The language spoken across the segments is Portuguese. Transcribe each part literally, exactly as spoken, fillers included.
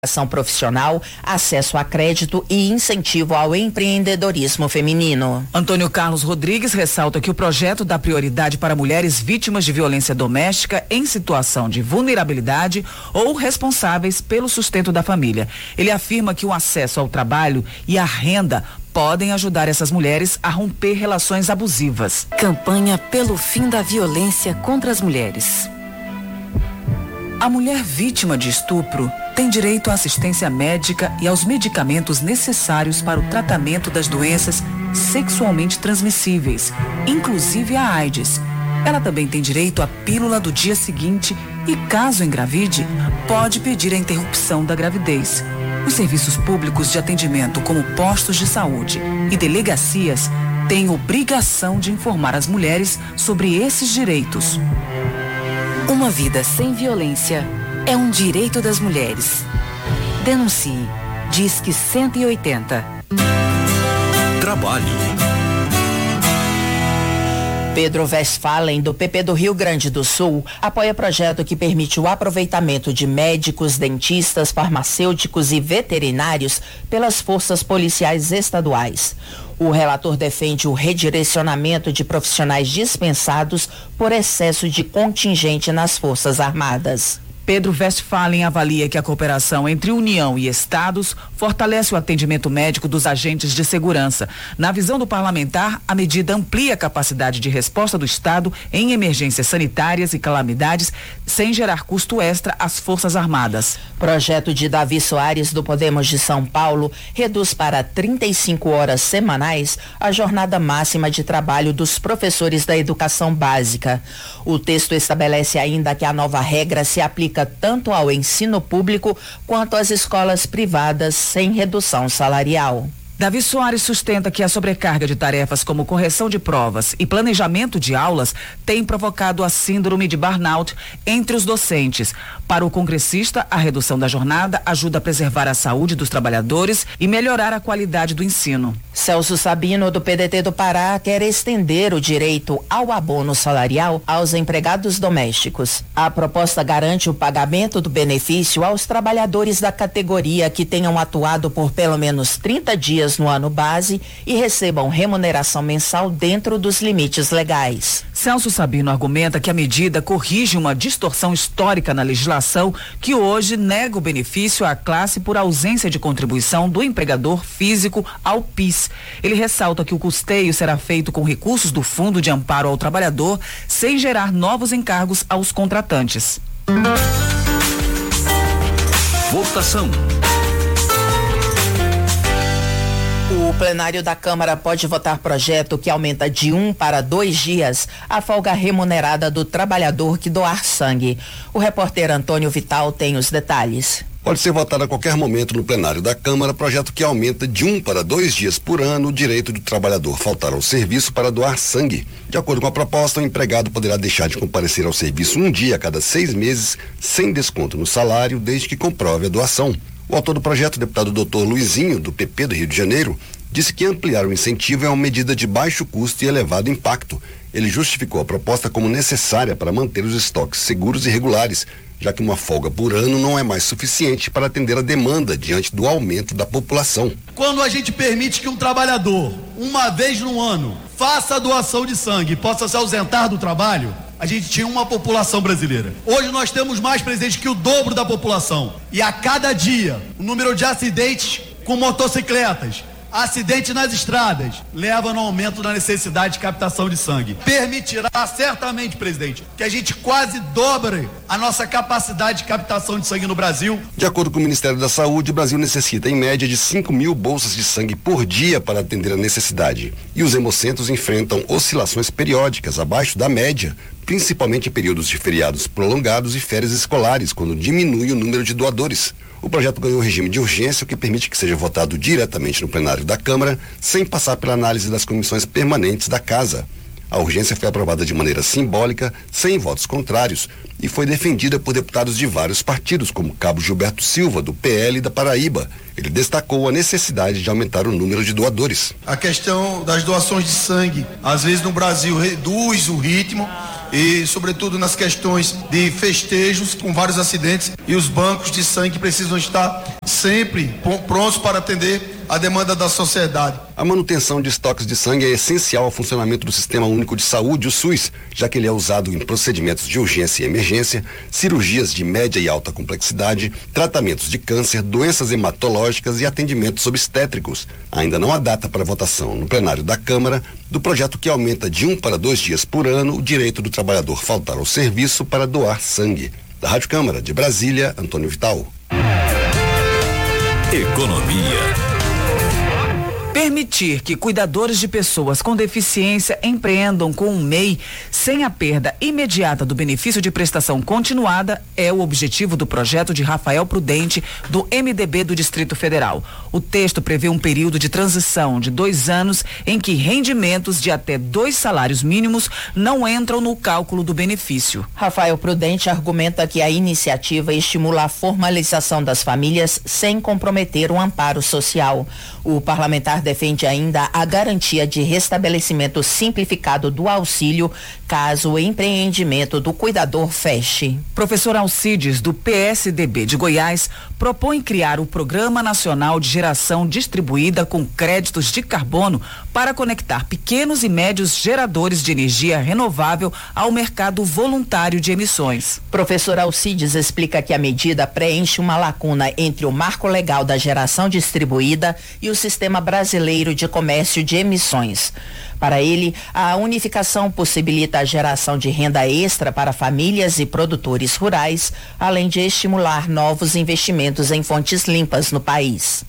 Ação profissional, acesso a crédito e incentivo ao empreendedorismo feminino. Antônio Carlos Rodrigues ressalta que o projeto dá prioridade para mulheres vítimas de violência doméstica em situação de vulnerabilidade ou responsáveis pelo sustento da família. Ele afirma que o acesso ao trabalho e à renda podem ajudar essas mulheres a romper relações abusivas. Campanha pelo fim da violência contra as mulheres. A mulher vítima de estupro tem direito à assistência médica e aos medicamentos necessários para o tratamento das doenças sexualmente transmissíveis, inclusive a AIDS. Ela também tem direito à pílula do dia seguinte e, caso engravide, pode pedir a interrupção da gravidez. Os serviços públicos de atendimento, como postos de saúde e delegacias, têm obrigação de informar as mulheres sobre esses direitos. Uma vida sem violência é um direito das mulheres. Denuncie. Disque cento e oitenta. Trabalho. Pedro Westphalen, do P P do Rio Grande do Sul, apoia projeto que permite o aproveitamento de médicos, dentistas, farmacêuticos e veterinários pelas forças policiais estaduais. O relator defende o redirecionamento de profissionais dispensados por excesso de contingente nas Forças Armadas. Pedro Westphalen avalia que a cooperação entre União e Estados fortalece o atendimento médico dos agentes de segurança. Na visão do parlamentar, a medida amplia a capacidade de resposta do Estado em emergências sanitárias e calamidades, sem gerar custo extra às Forças Armadas. Projeto de Davi Soares, do Podemos de São Paulo, reduz para trinta e cinco horas semanais a jornada máxima de trabalho dos professores da educação básica. O texto estabelece ainda que a nova regra se aplica tanto ao ensino público quanto às escolas privadas sem redução salarial. Davi Soares sustenta que a sobrecarga de tarefas como correção de provas e planejamento de aulas tem provocado a síndrome de burnout entre os docentes. Para o congressista, a redução da jornada ajuda a preservar a saúde dos trabalhadores e melhorar a qualidade do ensino. Celso Sabino, do P D T do Pará, quer estender o direito ao abono salarial aos empregados domésticos. A proposta garante o pagamento do benefício aos trabalhadores da categoria que tenham atuado por pelo menos trinta dias no ano base e recebam remuneração mensal dentro dos limites legais. Celso Sabino argumenta que a medida corrige uma distorção histórica na legislação que hoje nega o benefício à classe por ausência de contribuição do empregador físico ao P I S. Ele ressalta que o custeio será feito com recursos do Fundo de Amparo ao Trabalhador, sem gerar novos encargos aos contratantes. Votação. O plenário da Câmara pode votar projeto que aumenta de um para dois dias a folga remunerada do trabalhador que doar sangue. O repórter Antônio Vital tem os detalhes. Pode ser votado a qualquer momento no plenário da Câmara projeto que aumenta de um para dois dias por ano o direito do trabalhador faltar ao serviço para doar sangue. De acordo com a proposta, o empregado poderá deixar de comparecer ao serviço um dia a cada seis meses, sem desconto no salário, desde que comprove a doação. O autor do projeto, o deputado doutor Luizinho, do P P do Rio de Janeiro, disse que ampliar o incentivo é uma medida de baixo custo e elevado impacto. Ele justificou a proposta como necessária para manter os estoques seguros e regulares, já que uma folga por ano não é mais suficiente para atender a demanda diante do aumento da população. Quando a gente permite que um trabalhador, uma vez no ano, faça a doação de sangue e possa se ausentar do trabalho, a gente tinha uma população brasileira. Hoje nós temos mais presente que o dobro da população. E a cada dia, o número de acidentes com motocicletas, acidentes nas estradas, leva no aumento da necessidade de captação de sangue. Permitirá certamente, presidente, que a gente quase dobre a nossa capacidade de captação de sangue no Brasil. De acordo com o Ministério da Saúde, o Brasil necessita em média de cinco mil bolsas de sangue por dia para atender a necessidade. E os hemocentros enfrentam oscilações periódicas abaixo da média, principalmente em períodos de feriados prolongados e férias escolares, quando diminui o número de doadores. O projeto ganhou regime de urgência, o que permite que seja votado diretamente no plenário da Câmara, sem passar pela análise das comissões permanentes da Casa. A urgência foi aprovada de maneira simbólica, sem votos contrários, e foi defendida por deputados de vários partidos, como Cabo Gilberto Silva, do P L da Paraíba. Ele destacou a necessidade de aumentar o número de doadores. A questão das doações de sangue, às vezes no Brasil reduz o ritmo, e, sobretudo, nas questões de festejos com vários acidentes, e os bancos de sangue precisam estar sempre prontos para atender a demanda da sociedade. A manutenção de estoques de sangue é essencial ao funcionamento do Sistema Único de Saúde, o SUS, já que ele é usado em procedimentos de urgência e emergência, cirurgias de média e alta complexidade, tratamentos de câncer, doenças hematológicas e atendimentos obstétricos. Ainda não há data para votação no plenário da Câmara do projeto que aumenta de um para dois dias por ano o direito do trabalhador faltar ao serviço para doar sangue. Da Rádio Câmara de Brasília, Antônio Vital. Economia. Permitir que cuidadores de pessoas com deficiência empreendam com o M E I sem a perda imediata do benefício de prestação continuada é o objetivo do projeto de Rafael Prudente, do M D B do Distrito Federal. O texto prevê um período de transição de dois anos em que rendimentos de até dois salários mínimos não entram no cálculo do benefício. Rafael Prudente argumenta que a iniciativa estimula a formalização das famílias sem comprometer o amparo social. O parlamentar defende ainda a garantia de restabelecimento simplificado do auxílio caso o empreendimento do cuidador feche. Professor Alcides, do P S D B de Goiás, propõe criar o Programa Nacional de Geração Distribuída com Créditos de Carbono para conectar pequenos e médios geradores de energia renovável ao mercado voluntário de emissões. Professor Alcides explica que a medida preenche uma lacuna entre o marco legal da geração distribuída e o Sistema Brasileiro de Comércio de Emissões. Para ele, a unificação possibilita a geração de renda extra para famílias e produtores rurais, além de estimular novos investimentos em fontes limpas no país.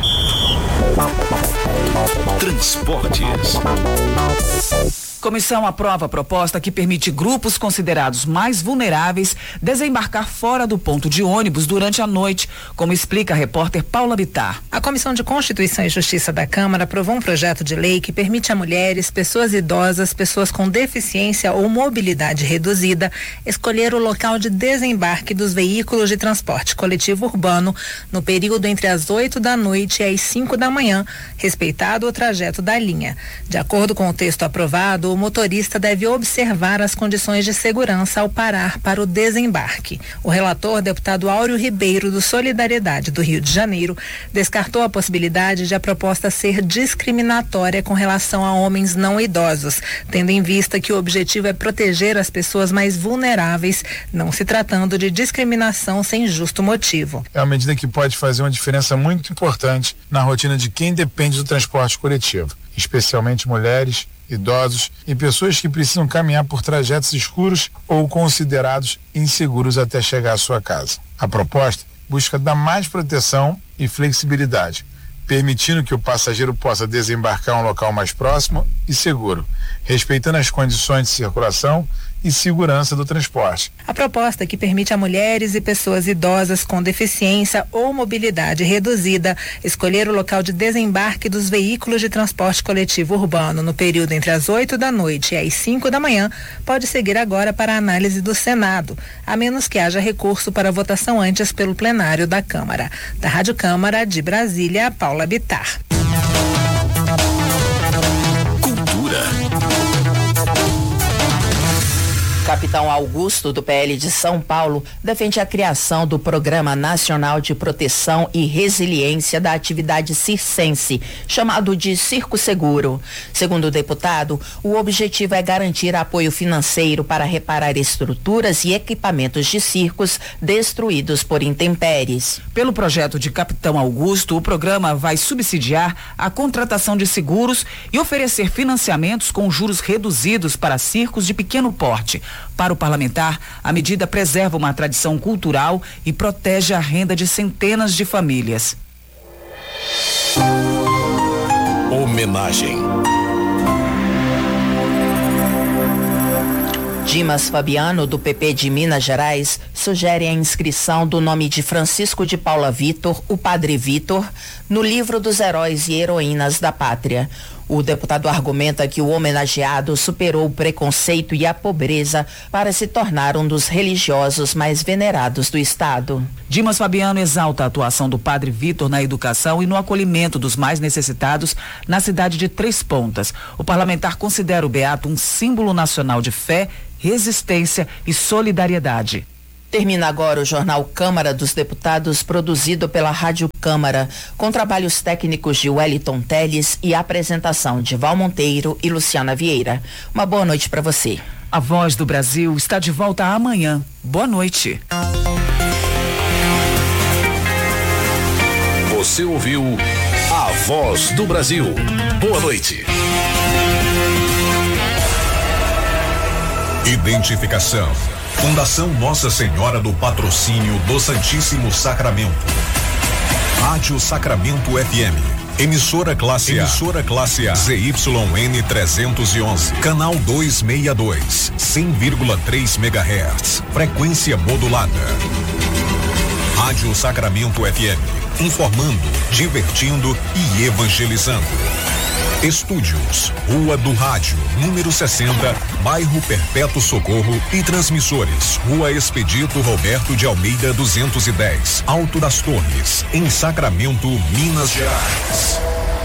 Transportes. Comissão aprova a proposta que permite grupos considerados mais vulneráveis desembarcar fora do ponto de ônibus durante a noite, como explica a repórter Paula Bittar. A Comissão de Constituição e Justiça da Câmara aprovou um projeto de lei que permite a mulheres, pessoas idosas, pessoas com deficiência ou mobilidade reduzida escolher o local de desembarque dos veículos de transporte coletivo urbano no período entre as oito da noite e as cinco da manhã, respeitado o trajeto da linha. De acordo com o texto aprovado, o motorista deve observar as condições de segurança ao parar para o desembarque. O relator, deputado Áureo Ribeiro, do Solidariedade do Rio de Janeiro, descartou a possibilidade de a proposta ser discriminatória com relação a homens não idosos, tendo em vista que o objetivo é proteger as pessoas mais vulneráveis, não se tratando de discriminação sem justo motivo. É uma medida que pode fazer uma diferença muito importante na rotina de quem depende do transporte coletivo, especialmente mulheres, idosos e pessoas que precisam caminhar por trajetos escuros ou considerados inseguros até chegar à sua casa. A proposta busca dar mais proteção e flexibilidade, permitindo que o passageiro possa desembarcar em um local mais próximo e seguro, respeitando as condições de circulação e segurança do transporte. A proposta que permite a mulheres e pessoas idosas com deficiência ou mobilidade reduzida escolher o local de desembarque dos veículos de transporte coletivo urbano no período entre as oito da noite e as cinco da manhã pode seguir agora para a análise do Senado, a menos que haja recurso para votação antes pelo plenário da Câmara. Da Rádio Câmara de Brasília, Paula Bittar. Capitão Augusto, do P L de São Paulo, defende a criação do Programa Nacional de Proteção e Resiliência da Atividade Circense, chamado de Circo Seguro. Segundo o deputado, o objetivo é garantir apoio financeiro para reparar estruturas e equipamentos de circos destruídos por intempéries. Pelo projeto de Capitão Augusto, o programa vai subsidiar a contratação de seguros e oferecer financiamentos com juros reduzidos para circos de pequeno porte. Para o parlamentar, a medida preserva uma tradição cultural e protege a renda de centenas de famílias. Homenagem. Dimas Fabiano, do P P de Minas Gerais, sugere a inscrição do nome de Francisco de Paula Vitor, o Padre Vitor, no livro dos heróis e heroínas da pátria. O deputado argumenta que o homenageado superou o preconceito e a pobreza para se tornar um dos religiosos mais venerados do estado. Dimas Fabiano exalta a atuação do padre Vitor na educação e no acolhimento dos mais necessitados na cidade de Três Pontas. O parlamentar considera o beato um símbolo nacional de fé, resistência e solidariedade. Termina agora o jornal Câmara dos Deputados, produzido pela Rádio Câmara, com trabalhos técnicos de Wellington Teles e apresentação de Val Monteiro e Luciana Vieira. Uma boa noite para você. A Voz do Brasil está de volta amanhã. Boa noite. Você ouviu A Voz do Brasil. Boa noite. Identificação. Fundação Nossa Senhora do Patrocínio do Santíssimo Sacramento. Rádio Sacramento F M. Emissora classe A. Emissora classe A. Z Y N trezentos e onze. Canal duzentos e sessenta e dois. cem vírgula três megahertz. Frequência modulada. Rádio Sacramento F M. Informando, divertindo e evangelizando. Estúdios, Rua do Rádio, número sessenta, bairro Perpétuo Socorro e transmissores, Rua Expedito Roberto de Almeida duzentos e dez, Alto das Torres, em Sacramento, Minas Gerais.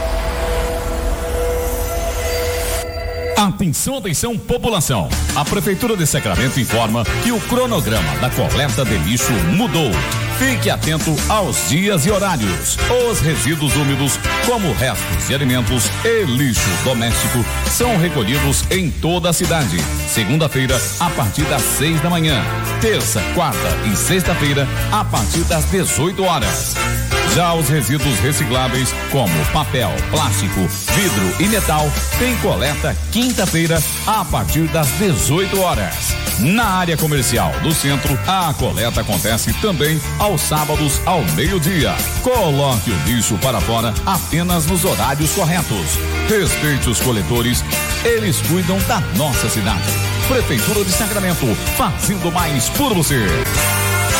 Atenção, atenção, população. A Prefeitura de Sacramento informa que o cronograma da coleta de lixo mudou. Fique atento aos dias e horários. Os resíduos úmidos, como restos de alimentos e lixo doméstico, são recolhidos em toda a cidade. Segunda-feira, a partir das seis da manhã. Terça, quarta e sexta-feira, a partir das dezoito horas. Já os resíduos recicláveis, como papel, plástico, vidro e metal, tem coleta quinta-feira, a partir das dezoito horas. Na área comercial do centro, a coleta acontece também aos sábados ao meio-dia. Coloque o lixo para fora apenas nos horários corretos. Respeite os coletores, eles cuidam da nossa cidade. Prefeitura de Sacramento, fazendo mais por você.